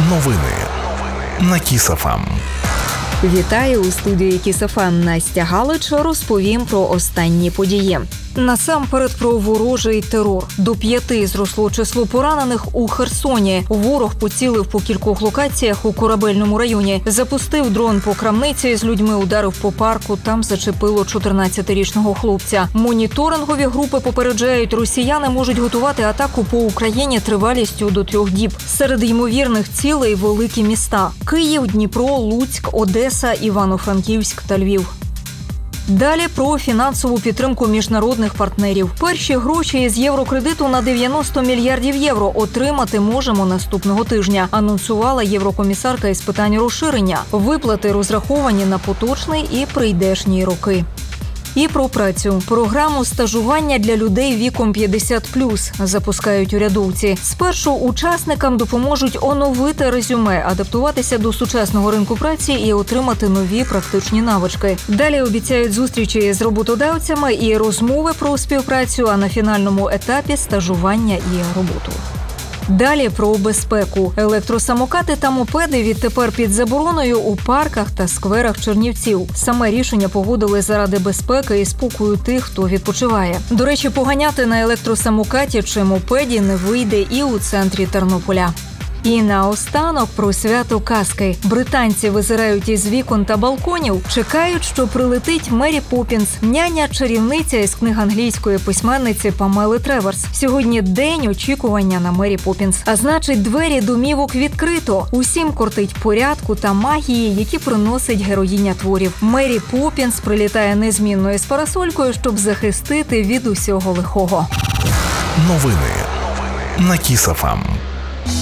Новини на Кіс ФМ. Вітаю у студії Кіс ФМ. Настя Галич. Розповім про останні події. Насамперед про ворожий терор. До 5 зросло число поранених у Херсоні. Ворог поцілив по кількох локаціях у Корабельному районі. Запустив дрон по крамниці, з людьми ударив по парку, там зачепило 14-річного хлопця. Моніторингові групи попереджають, росіяни можуть готувати атаку по Україні тривалістю до 3 діб. Серед ймовірних цілей – великі міста – Київ, Дніпро, Луцьк, Одеса, Івано-Франківськ та Львів. Далі про фінансову підтримку міжнародних партнерів. Перші гроші з єврокредиту на 90 мільярдів євро отримати можемо наступного тижня, анонсувала єврокомісарка із питань розширення. Виплати розраховані на поточний і прийдешні роки. І про працю. Програму стажування для людей віком 50+, запускають урядовці. Спершу учасникам допоможуть оновити резюме, адаптуватися до сучасного ринку праці і отримати нові практичні навички. Далі обіцяють зустрічі з роботодавцями і розмови про співпрацю, а на фінальному етапі – стажування і роботу. Далі про безпеку. Електросамокати та мопеди відтепер під забороною у парках та скверах Чернівців. Саме рішення погодили заради безпеки і спокою тих, хто відпочиває. До речі, поганяти на електросамокаті чи мопеді не вийде і у центрі Тернополя. І наостанок про свято казки. Британці визирають із вікон та балконів, чекають, що прилетить Мері Поппінс, няня-чарівниця із книг англійської письменниці Памели Треверс. Сьогодні день очікування на Мері Поппінс. А значить, двері домівок відкрито. Усім кортить порядку та магії, які приносить героїня творів. Мері Поппінс прилітає незмінно із парасолькою, щоб захистити від усього лихого. Новини на Кіс ФМ.